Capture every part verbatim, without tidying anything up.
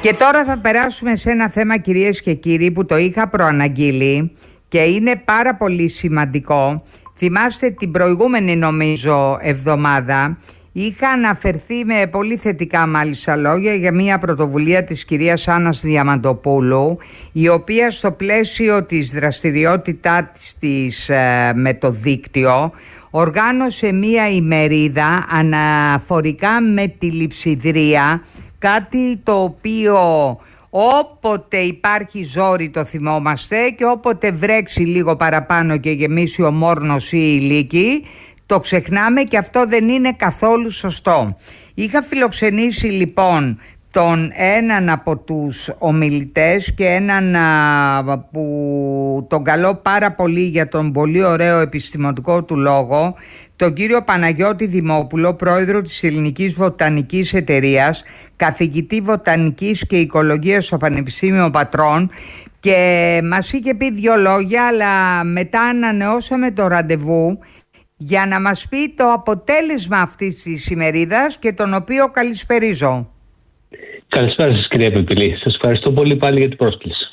Και τώρα θα περάσουμε σε ένα θέμα, κυρίες και κύριοι, που το είχα προαναγγείλει και είναι πάρα πολύ σημαντικό. Θυμάστε την προηγούμενη, νομίζω, εβδομάδα είχα αναφερθεί με πολύ θετικά μάλιστα λόγια για μια πρωτοβουλία της κυρίας Άννας Διαμαντοπούλου, η οποία στο πλαίσιο της δραστηριότητάς της ε, με το δίκτυο οργάνωσε μια ημερίδα αναφορικά με τη λειψιδρία, κάτι το οποίο όποτε υπάρχει ζόρι το θυμόμαστε και όποτε βρέξει λίγο παραπάνω και γεμίσει ο Μόρνος ή η Λύκη το ξεχνάμε, και αυτό δεν είναι καθόλου σωστό. Είχα φιλοξενήσει λοιπόν τον έναν από τους ομιλητές και έναν α, που τον καλώ πάρα πολύ για τον πολύ ωραίο επιστημονικό του λόγο, τον κύριο Παναγιώτη Δημόπουλο, πρόεδρο της Ελληνικής Βοτανικής Εταιρείας, καθηγητή Βοτανικής και Οικολογίας στο Πανεπιστήμιο Πατρών, και μας είχε πει δύο λόγια, αλλά μετά ανανεώσαμε το ραντεβού για να μας πει το αποτέλεσμα αυτής της ημερίδας, και τον οποίο καλησπερίζω. Καλησπέρα σας, κυρία Πεπιλή. Σας ευχαριστώ πολύ πάλι για την πρόσκληση.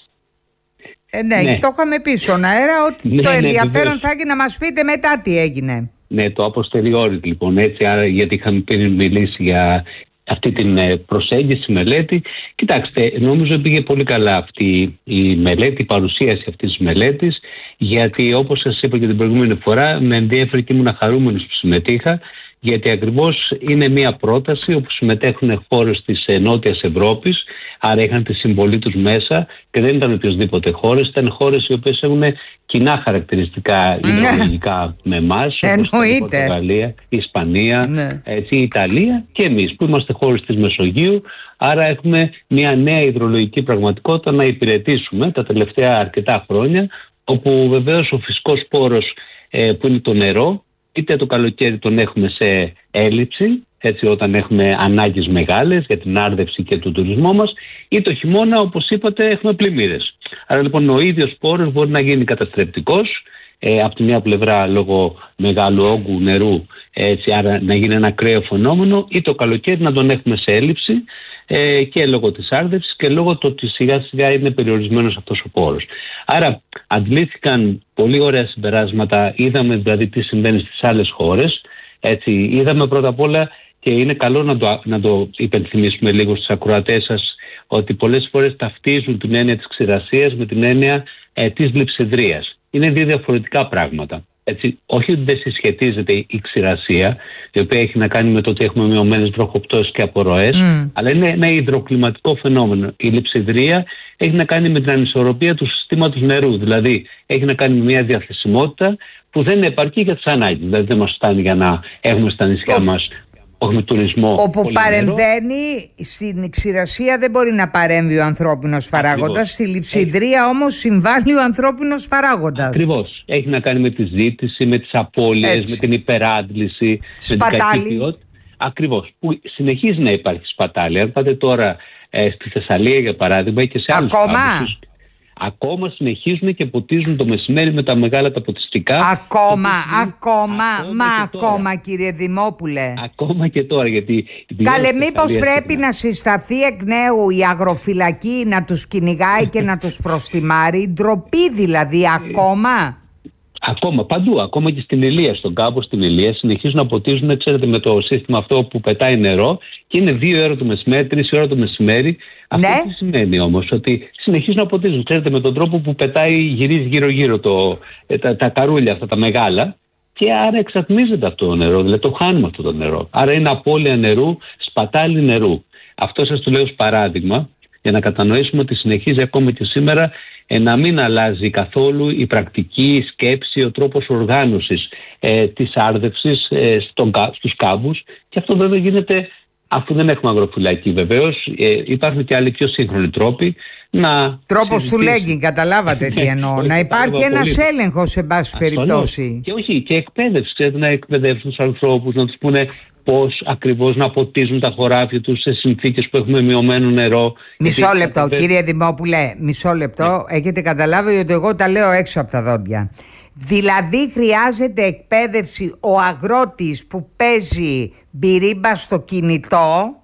Ε, ναι, ναι, το είχαμε πει στον αέρα ότι ναι, το ενδιαφέρον ναι, θα έχει να μας πείτε μετά τι έγινε. Ναι, το αποστεριόρι λοιπόν, έτσι, άρα, γιατί είχαμε πει μιλήσει για αυτή την προσέγγιση μελέτη. Κοιτάξτε, νομίζω πήγε πολύ καλά αυτή η μελέτη, η παρουσίαση αυτής της μελέτης, γιατί όπως σας είπα και την προηγούμενη φορά, με ενδιέφερε και ήμουν χαρούμενος που συμμετείχα, γιατί ακριβώς είναι μια πρόταση όπου συμμετέχουν χώρες της Νότιας Ευρώπης, άρα είχαν τη συμβολή τους μέσα και δεν ήταν οποιοσδήποτε χώρες, ήταν χώρες οι οποίες έχουν κοινά χαρακτηριστικά υδρολογικά με εμάς, όπως η Πορτογαλία, η Ισπανία, ναι. έτσι, η Ιταλία και εμείς που είμαστε χώρες της Μεσογείου, άρα έχουμε μια νέα υδρολογική πραγματικότητα να υπηρετήσουμε τα τελευταία αρκετά χρόνια, όπου βεβαίως ο φυσικός πόρος ε, που είναι το νερό, είτε το καλοκαίρι τον έχουμε σε έλλειψη, έτσι, όταν έχουμε ανάγκες μεγάλες για την άρδευση και τον τουρισμό μας, ή το χειμώνα, όπως είπατε, έχουμε πλημμύρες. Άρα λοιπόν ο ίδιος πόρος μπορεί να γίνει καταστρεπτικός, ε, από τη μια πλευρά λόγω μεγάλου όγκου νερού, έτσι, άρα να γίνει ένα ακραίο φαινόμενο, ή το καλοκαίρι να τον έχουμε σε έλλειψη, ε, και λόγω της άρδευσης και λόγω του ότι σιγά σιγά είναι περιορισμένος αυτός ο πόρος. Άρα αντλήθηκαν πολύ ωραία συμπεράσματα, είδαμε δηλαδή τι συμβαίνει στις άλλες χώρες, έτσι, είδαμε πρώτα απ' όλα, και είναι καλό να το, να το υπενθυμίσουμε λίγο στους ακροατές σας, ότι πολλές φορές ταυτίζουν την έννοια της ξηρασίας με την έννοια ε, της λειψιδρίας. Είναι δύο διαφορετικά πράγματα. Έτσι, όχι ότι δεν συσχετίζεται η ξηρασία, η οποία έχει να κάνει με το ότι έχουμε μειωμένες βροχοπτώσεις και απορροές, mm. αλλά είναι ένα υδροκλιματικό φαινόμενο. Η λειψιδρία έχει να κάνει με την ανισορροπία του συστήματος νερού, δηλαδή έχει να κάνει με μια διαθεσιμότητα που δεν είναι επαρκή για τις ανάγκες. Δηλαδή δεν μας φτάνει για να έχουμε στα νησιά oh. μας τουρισμό, όπου παρεμβαίνει στην ξηρασία, δεν μπορεί να παρέμβει ο ανθρώπινος παράγοντας. Στη λειψιδρία έχει... όμως συμβάλλει ο ανθρώπινος παράγοντας. Ακριβώς. Έχει να κάνει με τη ζήτηση, με τις απώλειες, έτσι, με την υπεράντληση, σπατάλη. Με την κακή ποιότητα. Ακριβώς. Που συνεχίζει να υπάρχει σπατάλη. Αν πάτε τώρα ε, στη Θεσσαλία για παράδειγμα και σε άλλους κάμπους, ακόμα συνεχίζουν και ποτίζουν το μεσημέρι με τα μεγάλα τα ποτιστικά. Ακόμα, ακόμα, ακόμα, μα ακόμα κύριε Δημόπουλε. Ακόμα και τώρα, γιατί... Καλέ, μήπως πρέπει να συσταθεί εκ νέου η αγροφυλακή, να τους κυνηγάει και να τους προστιμάρει, ντροπή δηλαδή, ακόμα. Ακόμα, παντού, ακόμα και στην Ηλία, στον κάμπο στην Ηλία, συνεχίζουν να ποτίζουν, ξέρετε, με το σύστημα αυτό που πετάει νερό και είναι δύο ώρα το μεσημέρι, τρεις ώρα το μεσημέρι. Αυτό ναι. τι σημαίνει όμως, ότι συνεχίζουν να ποτίζουν, ξέρετε, με τον τρόπο που πετάει, γυρίζει γύρω-γύρω το, τα, τα καρούλια αυτά τα μεγάλα, και άρα εξατμίζεται αυτό το νερό, δηλαδή το χάνουμε αυτό το νερό. Άρα είναι απώλεια νερού, σπατάλη νερού. Αυτό σας το λέω ως παράδειγμα, για να κατανοήσουμε ότι συνεχίζει ακόμα και σήμερα ε, να μην αλλάζει καθόλου η πρακτική, η σκέψη, ο τρόπος οργάνωσης ε, της άρδευσης ε, στον, στους κάμπους, και αυτό βέβαια γίνεται αφού δεν έχουμε αγροφυλακή βεβαίως. Ε, υπάρχουν και άλλοι πιο σύγχρονοι τρόποι να... Τρόπος του λέγει, καταλάβατε τι εννοώ. Να υπάρχει ένας έλεγχος σε πάση περιπτώσει. Και όχι, και εκπαίδευση, ξέρετε, να εκπαιδεύσουν τους ανθρώπους, να τους πούνε πώς ακριβώς να ποτίζουν τα χωράφια τους σε συνθήκες που έχουμε μειωμένο νερό. Μισό λεπτό, θα... κύριε Δημόπουλε, μισό λεπτό. Ναι. Έχετε καταλάβει ότι εγώ τα λέω έξω από τα δόντια. Δηλαδή χρειάζεται εκπαίδευση ο αγρότης που παίζει μπυρίμπα στο κινητό,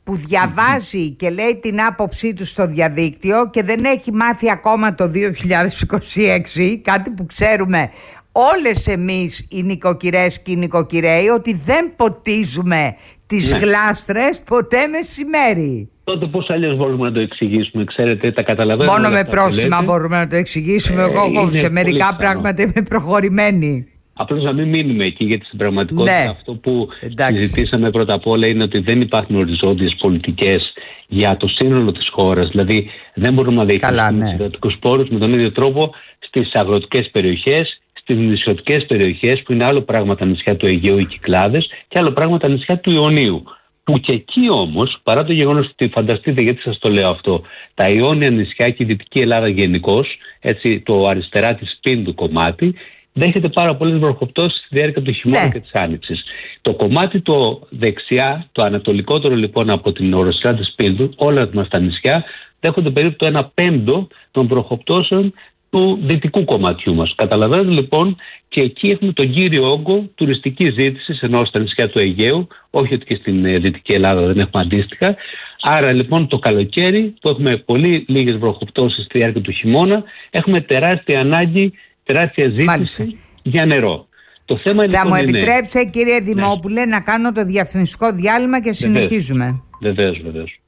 που διαβάζει και λέει την άποψή του στο διαδίκτυο και δεν έχει μάθει ακόμα το δύο χιλιάδες είκοσι έξι, κάτι που ξέρουμε όλες εμείς οι νοικοκυρές και οι νοικοκυρέοι, ότι δεν ποτίζουμε τις ναι. γλάστρες ποτέ μεσημέρι. Τότε πώς αλλιώς μπορούμε να το εξηγήσουμε, ξέρετε, τα καταλαβαίνουμε. Μόνο με πρόστιμα μπορούμε να το εξηγήσουμε. Ε, Εγώ σε μερικά πράγματα είμαι προχωρημένη. Απλώς να μην μείνουμε εκεί, γιατί στην πραγματικότητα ναι. αυτό που Εντάξει. συζητήσαμε πρώτα απ' όλα είναι ότι δεν υπάρχουν οριζόντιες πολιτικές για το σύνολο της χώρας. Δηλαδή δεν μπορούμε να διαχειριστούμε ναι. τους ιδιωτικούς πόρους με τον ίδιο τρόπο στις αγροτικές περιοχές, στις νησιωτικές περιοχές, που είναι άλλο πράγμα τα νησιά του Αιγαίου, οι Κυκλάδες, και άλλο πράγμα τα νησιά του Ιωνίου. Που και εκεί όμως, παρά το γεγονός ότι φανταστείτε, γιατί σας το λέω αυτό, τα Ιόνια νησιά και η Δυτική Ελλάδα γενικώς, έτσι το αριστερά της Πίνδου κομμάτι, δέχεται πάρα πολλές βροχοπτώσεις στη διάρκεια του χειμώνα ναι. και της άνοιξης. Το κομμάτι το δεξιά, το ανατολικότερο λοιπόν από την οροσυρά της Πίνδου, όλα μας τα νησιά, δέχονται περίπου το ένα πέμπτο των βροχοπτώσεων του δυτικού κομματιού μας. Καταλαβαίνετε λοιπόν, και εκεί έχουμε τον κύριο όγκο τουριστικής ζήτησης, ενώ στα νησιά του Αιγαίου, όχι ότι και στην Δυτική Ελλάδα δεν έχουμε αντίστοιχα. Άρα λοιπόν το καλοκαίρι, που έχουμε πολύ λίγες βροχοπτώσεις στη διάρκεια του χειμώνα, έχουμε τεράστια ανάγκη, τεράστια ζήτηση Μάλιστα. για νερό. Το θέμα Θα λοιπόν μου είναι... επιτρέψε, κύριε Δημόπουλε, ναι. να κάνω το διαφημιστικό διάλειμμα και συνεχίζουμε. Βεβαίως, βεβαίως.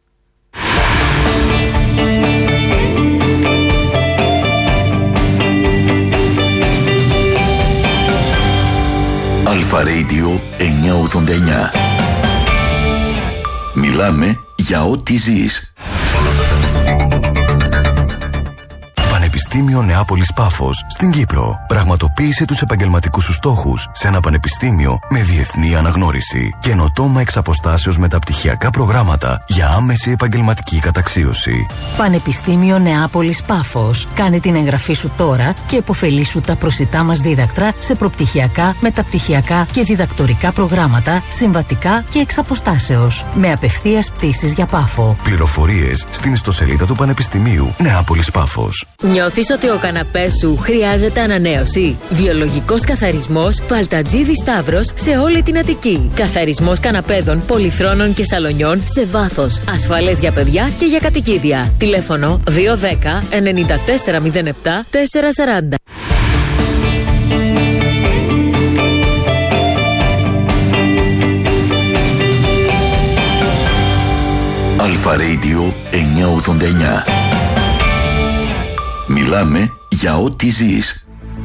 Αλφα Radio εννιακόσια ογδόντα εννιά. Μιλάμε για ό,τι ζεις. Πανεπιστήμιο Νεάπολης Πάφος στην Κύπρο. Πραγματοποίησε τους επαγγελματικούς σου στόχους σε ένα πανεπιστήμιο με διεθνή αναγνώριση. Καινοτόμα εξ αποστάσεως μεταπτυχιακά προγράμματα για άμεση επαγγελματική καταξίωση. Πανεπιστήμιο Νεάπολης Πάφος. Κάνε την εγγραφή σου τώρα και επωφελήσου τα προσιτά μας δίδακτρα σε προπτυχιακά, μεταπτυχιακά και διδακτορικά προγράμματα, συμβατικά και εξ αποστάσεως. Με απευθείας πτήσεις για Πάφο. Πληροφορίες στην ιστοσελίδα του Πανεπιστημίου Νεάπολης Πάφος. Νιώθεις ότι ο καναπές σου χρειάζεται ανανέωση? Βιολογικός καθαρισμός Παλτατζίδη Σταύρος σε όλη την Αττική. Καθαρισμός καναπέδων, πολυθρόνων και σαλονιών σε βάθος. Ασφαλές για παιδιά και για κατοικίδια. Τηλέφωνο δύο ένα μηδέν εννιά τέσσερα μηδέν επτά τέσσερα τέσσερα μηδέν. Αλφα Radio εννιακόσια ογδόντα εννιά. Μιλάμε για ό,τι ζεις.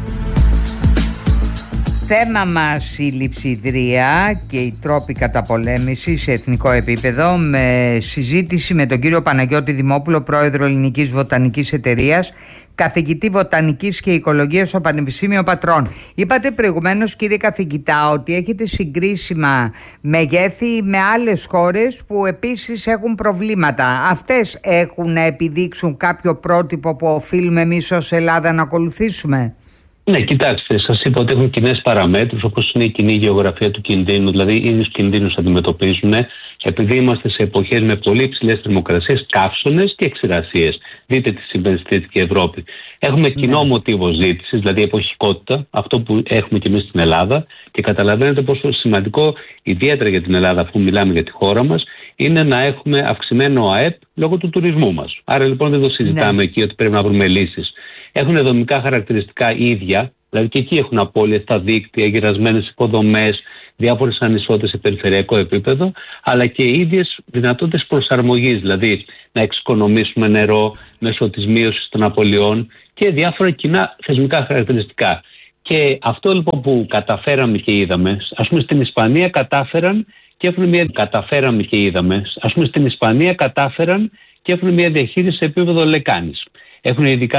Θέμα μας η λειψιδρία και οι τρόποι καταπολέμησης σε εθνικό επίπεδο, με συζήτηση με τον κύριο Παναγιώτη Δημόπουλο, πρόεδρο Ελληνικής Βοτανικής Εταιρείας, καθηγητή Βοτανικής και Οικολογίας στο Πανεπιστήμιο Πατρών. Είπατε προηγουμένως, κύριε καθηγητά, ότι έχετε συγκρίσιμα μεγέθη με άλλες χώρες που επίσης έχουν προβλήματα. Αυτές έχουν να επιδείξουν κάποιο πρότυπο που οφείλουμε εμείς ως Ελλάδα να ακολουθήσουμε? Ναι, κοιτάξτε, σας είπα ότι έχουν κοινές παραμέτρους, όπως είναι η κοινή γεωγραφία του κινδύνου, δηλαδή οι ίδιους κινδύνους αντιμετωπίζουν, επειδή είμαστε σε εποχές με πολύ υψηλές θερμοκρασίες, καύσωνες και ξηρασίες. Δείτε τι συμβαίνει στη Δυτική Ευρώπη. Έχουμε κοινό ναι. μοτίβο ζήτησης, δηλαδή εποχικότητα, αυτό που έχουμε και εμείς στην Ελλάδα, και καταλαβαίνετε πόσο σημαντικό, ιδιαίτερα για την Ελλάδα, αφού μιλάμε για τη χώρα μας, είναι να έχουμε αυξημένο ΑΕΠ λόγω του τουρισμού μας. Άρα λοιπόν δεν το συζητάμε ναι. εκεί ότι πρέπει να βρούμε λύσεις. Έχουν δομικά χαρακτηριστικά ίδια, δηλαδή και εκεί έχουν απώλειες στα δίκτυα, γυρασμένες υποδομές, διάφορες ανισότητες σε περιφερειακό επίπεδο, αλλά και ίδιες δυνατότητες προσαρμογής, δηλαδή να εξοικονομήσουμε νερό μέσω της μείωσης των απολειών και διάφορα κοινά θεσμικά χαρακτηριστικά. Και αυτό λοιπόν που καταφέραμε και είδαμε, ας πούμε στην Ισπανία κατάφεραν και έχουν μια, καταφέραμε και είδαμε, ας πούμε στην Ισπανία κατάφεραν και έχουν μια διαχείριση σε επίπεδο λεκάνης. Έχουν ειδικά